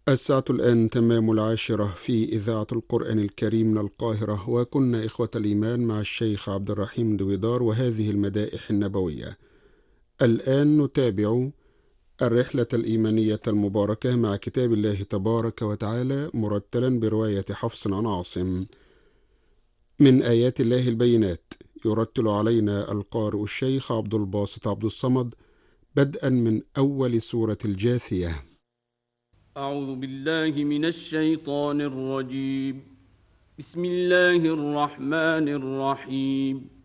الساعة الآن تمام 10 في إذاعة القرآن الكريم من القاهرة، وكنا إخوة الإيمان مع الشيخ عبد الرحيم دويدار وهذه المدائح النبوية. الآن نتابع الرحلة الإيمانية المباركة مع كتاب الله تبارك وتعالى مرتلا برواية حفص عن عاصم. من آيات الله البينات يرتل علينا القارئ الشيخ عبد الباسط عبد الصمد، بدءا من أول سورة الجاثية. أعوذ بالله من الشيطان الرجيم. بسم الله الرحمن الرحيم.